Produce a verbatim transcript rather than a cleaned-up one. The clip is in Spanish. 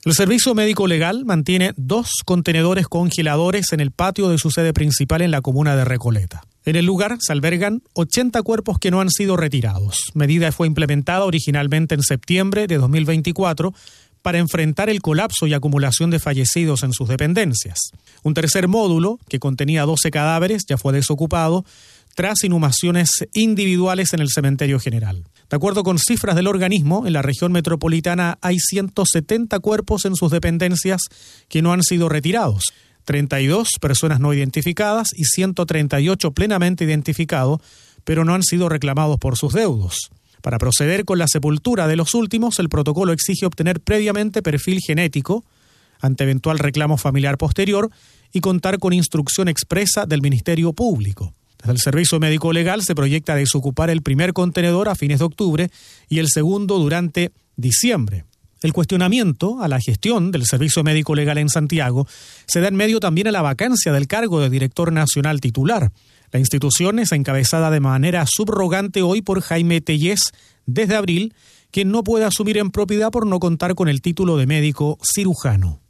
El Servicio Médico Legal mantiene dos contenedores congeladores en el patio de su sede principal en la comuna de Recoleta. En el lugar se albergan ochenta cuerpos que no han sido retirados. Medida fue implementada originalmente en septiembre de dos mil veinticuatro para enfrentar el colapso y acumulación de fallecidos en sus dependencias. Un tercer módulo, que contenía doce cadáveres, ya fue desocupado tras inhumaciones individuales en el cementerio general. De acuerdo con cifras del organismo, en la región metropolitana hay ciento setenta cuerpos en sus dependencias que no han sido retirados, treinta y dos personas no identificadas y ciento treinta y ocho plenamente identificados, pero no han sido reclamados por sus deudos. Para proceder con la sepultura de los últimos, el protocolo exige obtener previamente perfil genético ante eventual reclamo familiar posterior y contar con instrucción expresa del Ministerio Público. Desde el Servicio Médico Legal se proyecta desocupar el primer contenedor a fines de octubre y el segundo durante diciembre. El cuestionamiento a la gestión del Servicio Médico Legal en Santiago se da en medio también a la vacancia del cargo de director nacional titular. La institución es encabezada de manera subrogante hoy por Jaime Tellez desde abril, quien no puede asumir en propiedad por no contar con el título de médico cirujano.